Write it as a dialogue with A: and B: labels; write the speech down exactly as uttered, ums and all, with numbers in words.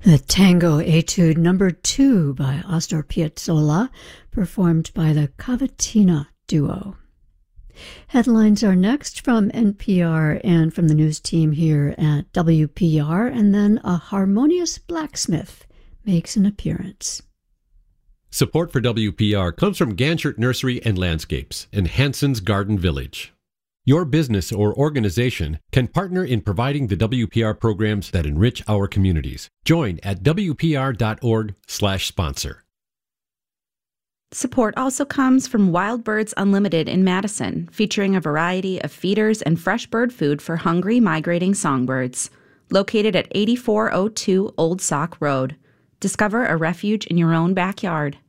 A: The Tango Etude number two by Astor Piazzolla, performed by the Cavatina Duo. Headlines are next from N P R and from the news team here at W P R, and then a harmonious blacksmith makes an appearance.
B: Support for W P R comes from Ganchert Nursery and Landscapes and Hanson's Garden Village. Your business or organization can partner in providing the W P R programs that enrich our communities. Join at W P R dot org slash sponsor.
C: Support also comes from Wild Birds Unlimited in Madison, featuring a variety of feeders and fresh bird food for hungry, migrating songbirds. Located at eighty-four oh two Old Sauk Road. Discover a refuge in your own backyard.